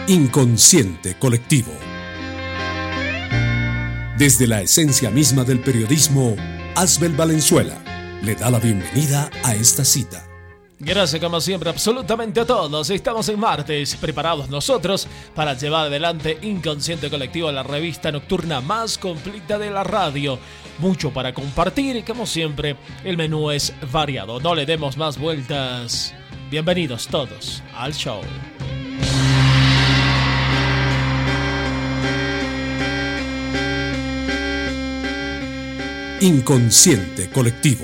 Inconsciente colectivo. Desde la esencia misma del periodismo, Asbel Valenzuela le da la bienvenida a esta cita. Gracias como siempre absolutamente a todos. Estamos en martes, preparados nosotros para llevar adelante Inconsciente Colectivo, la revista nocturna más completa de la radio. Mucho para compartir y como siempre el menú es variado. No le demos más vueltas. Bienvenidos todos al show. Inconsciente colectivo.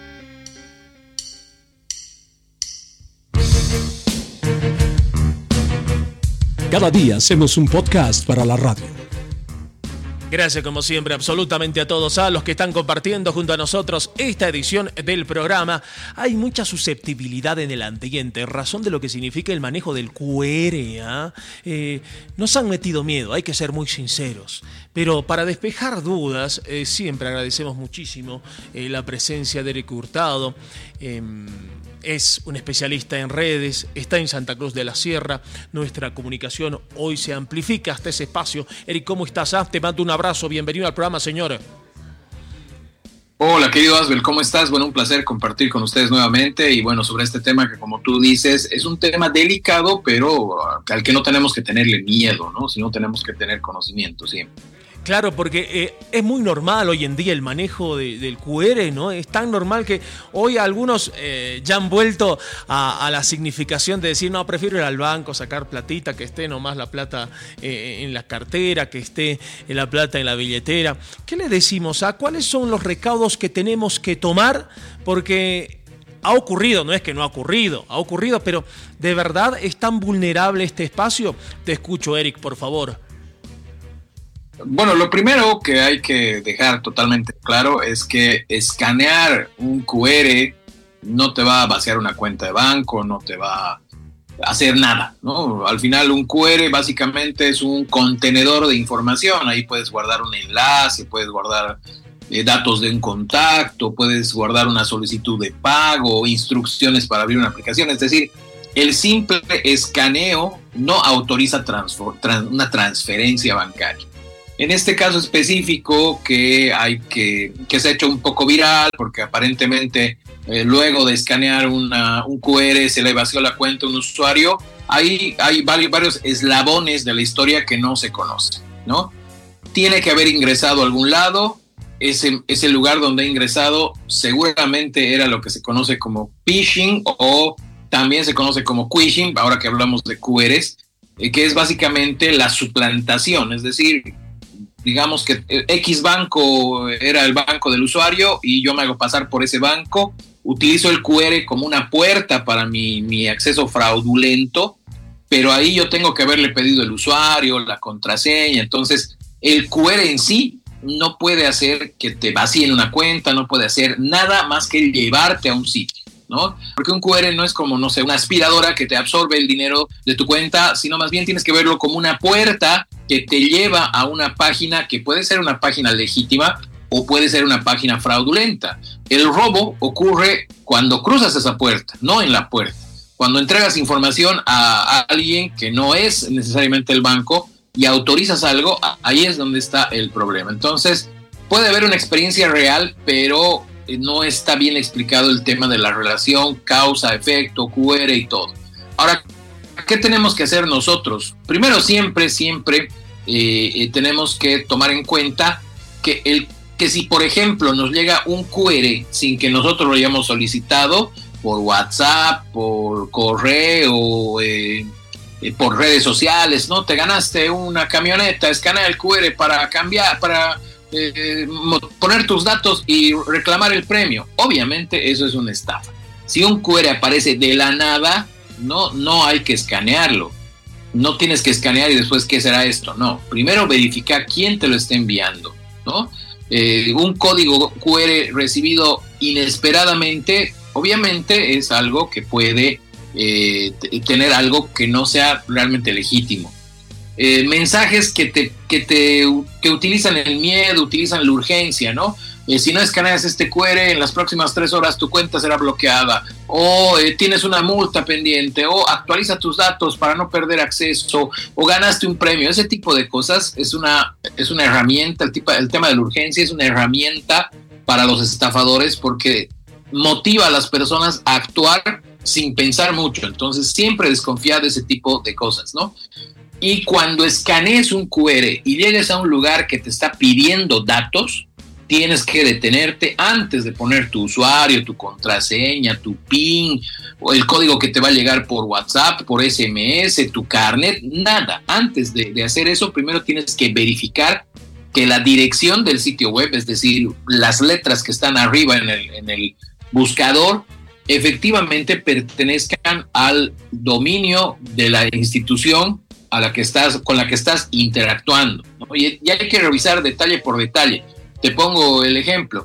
Cada día hacemos un podcast para la radio. Gracias como siempre absolutamente a todos, a los que están compartiendo junto a nosotros esta edición del programa. Hay mucha susceptibilidad en el ambiente, razón de lo que significa el manejo del QR. Nos han metido miedo, hay que ser muy sinceros. Pero para despejar dudas, siempre agradecemos muchísimo la presencia de Eric Hurtado. Es un especialista en redes, está en Santa Cruz de la Sierra. Nuestra comunicación hoy se amplifica hasta ese espacio. Eric, ¿cómo estás? Te mando un abrazo, bienvenido al programa, señor. Hola, querido Asbel, ¿cómo estás? Bueno, un placer compartir con ustedes nuevamente y bueno, sobre este tema que como tú dices, es un tema delicado, pero al que no tenemos que tenerle miedo, ¿no? Sino tenemos que tener conocimiento, sí. Claro, porque es muy normal hoy en día el manejo del QR, ¿no? Es tan normal que hoy algunos ya han vuelto a la significación de decir, no, prefiero ir al banco, sacar platita, que esté nomás la plata en la cartera, que esté la plata en la billetera. ¿Qué le decimos? ¿Cuáles son los recaudos que tenemos que tomar? Porque ha ocurrido, no es que no ha ocurrido, pero ¿de verdad es tan vulnerable este espacio? Te escucho, Eric, por favor. Bueno, lo primero que hay que dejar totalmente claro es que escanear un QR no te va a vaciar una cuenta de banco, no te va a hacer nada, ¿no? Al final un QR básicamente es un contenedor de información, ahí puedes guardar un enlace, puedes guardar datos de un contacto, puedes guardar una solicitud de pago, instrucciones para abrir una aplicación, es decir, el simple escaneo no autoriza una transferencia bancaria. En este caso específico que se ha hecho un poco viral porque aparentemente luego de escanear un QR se le vació la cuenta a un usuario, hay varios eslabones de la historia que no se conocen, ¿no? Tiene que haber ingresado a algún lado, ese lugar donde ha ingresado seguramente era lo que se conoce como phishing o también se conoce como quishing, ahora que hablamos de QRs, que es básicamente la suplantación, es decir, digamos que X banco era el banco del usuario y yo me hago pasar por ese banco, utilizo el QR como una puerta para mi acceso fraudulento, pero ahí yo tengo que haberle pedido el usuario, la contraseña, entonces el QR en sí no puede hacer que te vacíen una cuenta, no puede hacer nada más que llevarte a un sitio, ¿no? Porque un QR no es como, no sé, una aspiradora que te absorbe el dinero de tu cuenta, sino más bien tienes que verlo como una puerta que te lleva a una página que puede ser una página legítima o puede ser una página fraudulenta. El robo ocurre cuando cruzas esa puerta, no en la puerta. Cuando entregas información a alguien que no es necesariamente el banco y autorizas algo, ahí es donde está el problema. Entonces, puede haber una experiencia real, pero no está bien explicado el tema de la relación causa-efecto, QR y todo. Ahora, ¿qué tenemos que hacer nosotros? Primero, siempre tenemos que tomar en cuenta que si, por ejemplo, nos llega un QR sin que nosotros lo hayamos solicitado por WhatsApp, por correo, por redes sociales, ¿no? Te ganaste una camioneta, escanea el QR para cambiar, para poner tus datos y reclamar el premio. Obviamente eso es una estafa. Si un QR aparece de la nada, no hay que escanearlo. No tienes que escanear y después ¿qué será esto? No, primero verifica quién te lo está enviando, ¿no? Un código QR recibido inesperadamente, obviamente es algo que puede tener algo que no sea realmente legítimo. Mensajes que utilizan el miedo, utilizan la urgencia, ¿no? si no escaneas este QR, en las próximas 3 horas tu cuenta será bloqueada, o tienes una multa pendiente, o actualiza tus datos para no perder acceso, o ganaste un premio. Ese tipo de cosas es una herramienta, el tema de la urgencia es una herramienta para los estafadores porque motiva a las personas a actuar sin pensar mucho. Entonces siempre desconfía de ese tipo de cosas, ¿no? Y cuando escanees un QR y llegues a un lugar que te está pidiendo datos, tienes que detenerte antes de poner tu usuario, tu contraseña, tu PIN, o el código que te va a llegar por WhatsApp, por SMS, tu carnet, nada. Antes de hacer eso, primero tienes que verificar que la dirección del sitio web, es decir, las letras que están arriba en el buscador, efectivamente pertenezcan al dominio de la institución con la que estás interactuando, ¿no? Y hay que revisar detalle por detalle. Te pongo el ejemplo.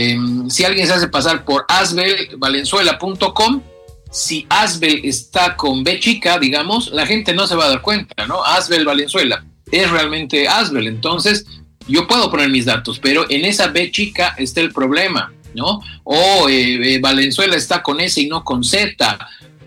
Si alguien se hace pasar por asbelvalenzuela.com, si Asbel está con B chica, digamos, la gente no se va a dar cuenta, ¿no? Asbel Valenzuela es realmente Asbel. Entonces, yo puedo poner mis datos, pero en esa B chica está el problema, ¿no? O Valenzuela está con S y no con Z,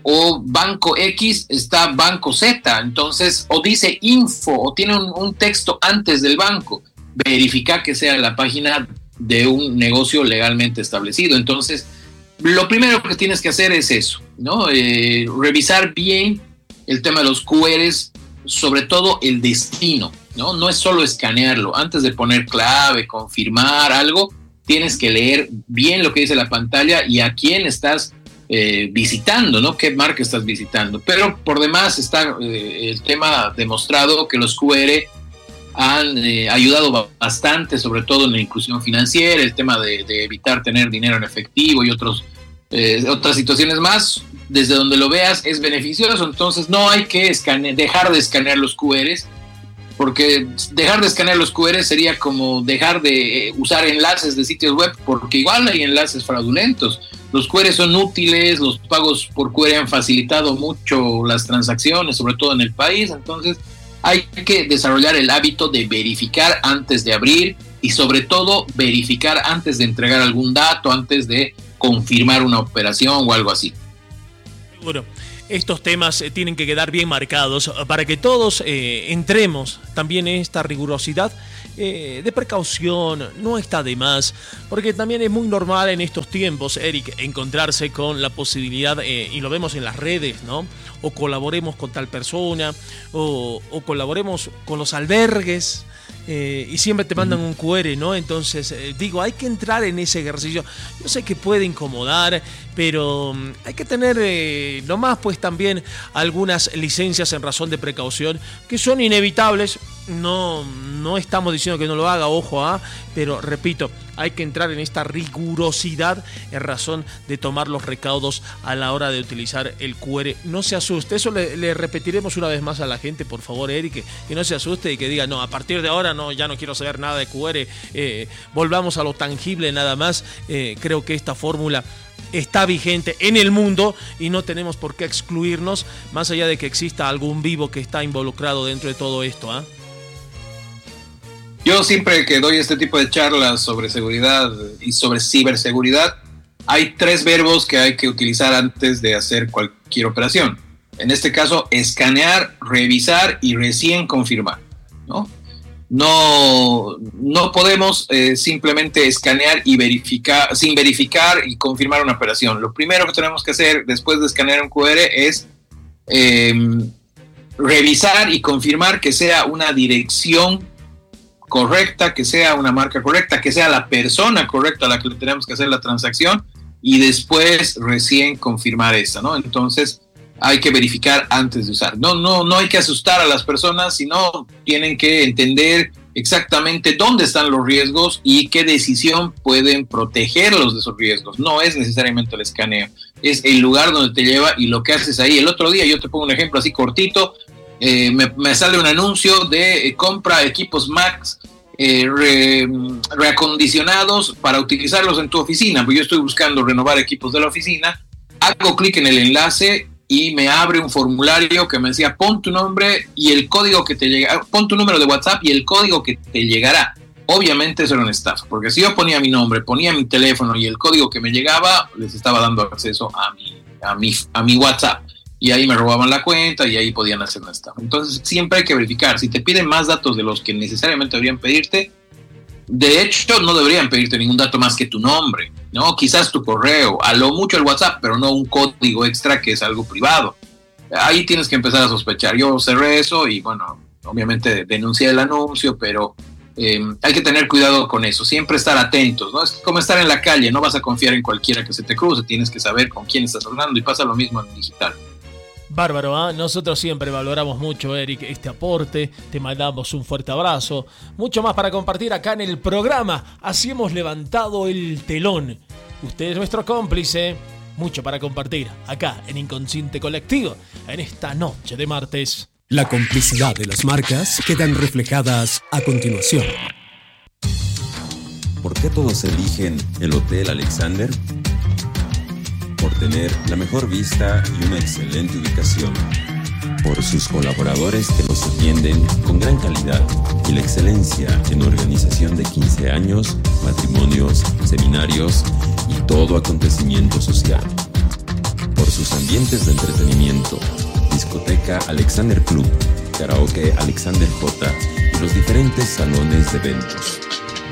o Banco X está Banco Z, entonces, o dice info, o tiene un texto antes del banco. Verificar que sea la página de un negocio legalmente establecido. Entonces, lo primero que tienes que hacer es eso, ¿no? Revisar bien el tema de los QRs, sobre todo el destino, ¿no? No es solo escanearlo. Antes de poner clave, confirmar algo, tienes que leer bien lo que dice la pantalla y a quién estás visitando, ¿no? ¿Qué marca estás visitando? Pero por demás está el tema demostrado que los QR han ayudado bastante, sobre todo en la inclusión financiera, el tema de evitar tener dinero en efectivo y otras situaciones más. Desde donde lo veas es beneficioso, entonces no hay que dejar de escanear los QRs, porque dejar de escanear los QR sería como dejar de usar enlaces de sitios web, porque igual hay enlaces fraudulentos. Los QR son útiles, los pagos por QR han facilitado mucho las transacciones, sobre todo en el país. Entonces hay que desarrollar el hábito de verificar antes de abrir y sobre todo verificar antes de entregar algún dato, antes de confirmar una operación o algo así. Seguro. Estos temas tienen que quedar bien marcados para que todos entremos también en esta rigurosidad de precaución. No está de más, porque también es muy normal en estos tiempos, Eric, encontrarse con la posibilidad, y lo vemos en las redes, ¿no? O colaboremos con tal persona, o colaboremos con los albergues, y siempre te mandan un QR, ¿no? Entonces, digo, hay que entrar en ese ejercicio. Yo sé que puede incomodar, pero hay que tener nomás pues también algunas licencias en razón de precaución que son inevitables. No estamos diciendo que no lo haga, ojo, pero repito, hay que entrar en esta rigurosidad en razón de tomar los recaudos a la hora de utilizar el QR. No se asuste, eso le repetiremos una vez más a la gente, por favor, Eric, que no se asuste y que diga, no, a partir de ahora no, ya no quiero saber nada de QR, volvamos a lo tangible nada más. Creo que esta fórmula está vigente en el mundo y no tenemos por qué excluirnos, más allá de que exista algún vivo que está involucrado dentro de todo esto, Yo siempre que doy este tipo de charlas sobre seguridad y sobre ciberseguridad, hay 3 verbos que hay que utilizar antes de hacer cualquier operación. En este caso, escanear, revisar y recién confirmar, ¿no? No podemos simplemente escanear y verificar, sin verificar y confirmar una operación. Lo primero que tenemos que hacer después de escanear un QR es revisar y confirmar que sea una dirección correcta, que sea una marca correcta, que sea la persona correcta a la que le tenemos que hacer la transacción y después recién confirmar esta, ¿no? Entonces hay que verificar antes de usar. No hay que asustar a las personas, sino tienen que entender exactamente dónde están los riesgos y qué decisión pueden protegerlos de esos riesgos. No es necesariamente el escaneo, es el lugar donde te lleva y lo que haces ahí. El otro día, yo te pongo un ejemplo así cortito, me sale un anuncio de compra equipos Max reacondicionados para utilizarlos en tu oficina, porque yo estoy buscando renovar equipos de la oficina. Hago clic en el enlace y me abre un formulario que me decía pon tu nombre y el código que te llega, pon tu número de WhatsApp y el código que te llegará. obviamente eso era una estafa, porque si yo ponía mi nombre, ponía mi teléfono y el código que me llegaba, les estaba dando acceso a mi WhatsApp, y ahí me robaban la cuenta y ahí podían hacer una estafa. Entonces siempre hay que verificar. Si te piden más datos de los que necesariamente deberían pedirte, de hecho no deberían pedirte ningún dato más que tu nombre, ¿no? Quizás tu correo, a lo mucho el WhatsApp, pero no un código extra que es algo privado. Ahí tienes que empezar a sospechar. Yo cerré eso y bueno, obviamente denuncié el anuncio, pero hay que tener cuidado con eso, siempre estar atentos, ¿no? Es como estar en la calle, no vas a confiar en cualquiera que se te cruce, tienes que saber con quién estás hablando, y pasa lo mismo en digital. Bárbaro, ¿eh? Nosotros siempre valoramos mucho, Eric, este aporte. Te mandamos un fuerte abrazo. Mucho más para compartir acá en el programa. Así hemos levantado el telón. Usted es nuestro cómplice. Mucho para compartir acá en Inconsciente Colectivo en esta noche de martes. La complicidad de las marcas quedan reflejadas a continuación. ¿Por qué todos eligen el Hotel Alexander? Por tener la mejor vista y una excelente ubicación. Por sus colaboradores que los atienden con gran calidad y la excelencia en organización de 15 años, matrimonios, seminarios y todo acontecimiento social. Por sus ambientes de entretenimiento, discoteca Alexander Club, karaoke Alexander J y los diferentes salones de eventos.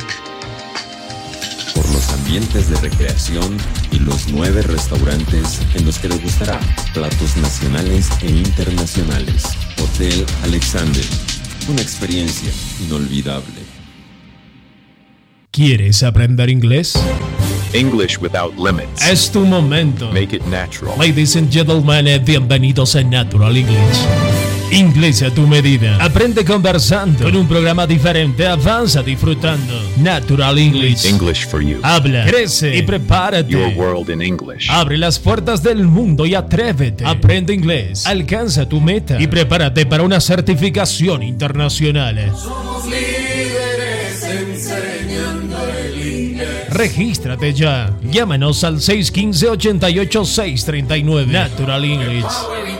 Por los ambientes de recreación y los 9 restaurantes en los que degustará platos nacionales e internacionales. Hotel Alexander, una experiencia inolvidable. ¿Quieres aprender inglés? English without limits. Es tu momento. Make it natural. Ladies and gentlemen, bienvenidos a Natural English. Inglés a tu medida. Aprende conversando. Con un programa diferente, avanza disfrutando. Natural English. English for you. Habla, crece y prepárate. Your world in English. Abre las puertas del mundo y atrévete. Aprende inglés. Alcanza tu meta y prepárate para una certificación internacional. Somos líderes enseñando el inglés. Regístrate ya. Llámanos al 615-88-639. Natural English.